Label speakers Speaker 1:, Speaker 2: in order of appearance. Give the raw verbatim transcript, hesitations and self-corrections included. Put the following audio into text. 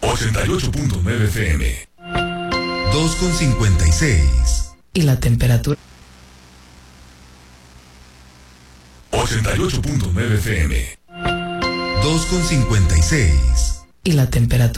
Speaker 1: ochenta y ocho punto nueve F M.
Speaker 2: dos con cincuenta y seis.
Speaker 3: Y la temperatura.
Speaker 1: ochenta y ocho punto nueve F M.
Speaker 2: dos con cincuenta y seis.
Speaker 3: Y la temperatura.